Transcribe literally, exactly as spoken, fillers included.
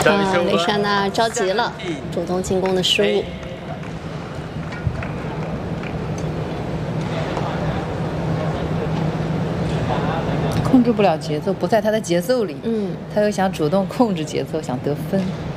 啊，雷莎娜着急了，主动进攻的失误。 控制不了节奏，不在他的节奏里。 嗯， 他又想主动控制节奏，想得分。